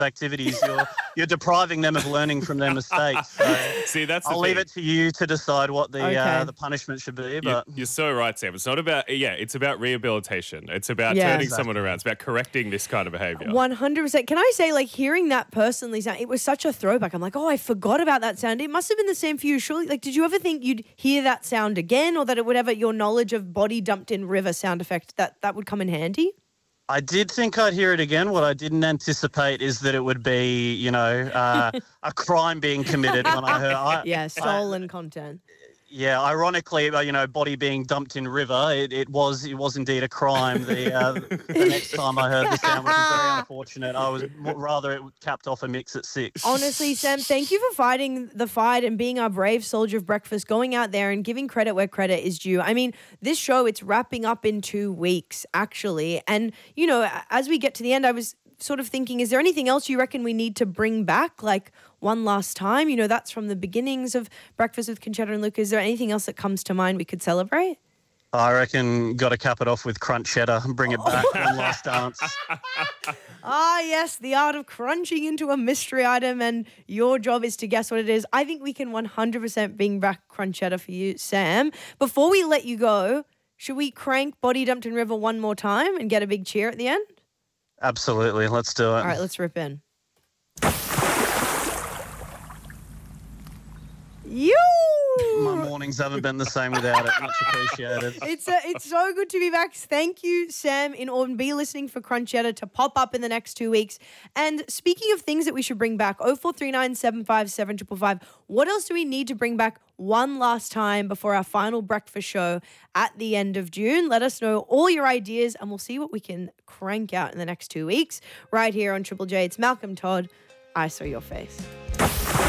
activities, you're depriving them of learning from their mistakes. So See, that's the I'll thing. leave it to you to decide what Okay. the punishment should be. But You're so right, Sam. It's not about, it's about rehabilitation. It's about Yeah. turning Exactly. someone around. It's about correcting this kind of behavior. 100%. Can I say, like, hearing that personally sound, it was such a throwback. I'm like, oh, I forgot about that sound. It must have been the same for you, surely. Like, did you ever think you'd hear that sound again, or that it would ever, your knowledge of body dumped in river sound effect, that would come in handy? I did think I'd hear it again. What I didn't anticipate is that it would be, a crime being committed when I heard. Yeah, stolen content. Yeah, ironically, body being dumped in river, it was indeed a crime. The next time I heard the sound, which is very unfortunate, I was rather it capped off a mix at 6. Honestly, Sam, thank you for fighting the fight and being our brave soldier of breakfast, going out there and giving credit where credit is due. I mean, this show, it's wrapping up in 2 weeks, actually. And, as we get to the end, I was sort of thinking, is there anything else you reckon we need to bring back, like one last time? That's from the beginnings of Breakfast with Conchetta and Luke. Is there anything else that comes to mind we could celebrate? I reckon got to cap it off with crunch cheddar and bring it back one last dance. Ah, yes, the art of crunching into a mystery item, and your job is to guess what it is. I think we can 100% bring back crunch cheddar for you, Sam. Before we let you go, should we crank Body Dumped in River one more time and get a big cheer at the end? Absolutely, let's do it. All right, let's rip in. You. My mornings haven't been the same without it. Much appreciated. It's so good to be back. Thank you, Sam in Auburn. Be listening for Crunchetta to pop up in the next 2 weeks. And speaking of things that we should bring back, 0439 757 555, what else do we need to bring back one last time before our final breakfast show at the end of June? Let us know all your ideas and we'll see what we can crank out in the next 2 weeks right here on Triple J. It's Malcolm Todd. I Saw Your Face.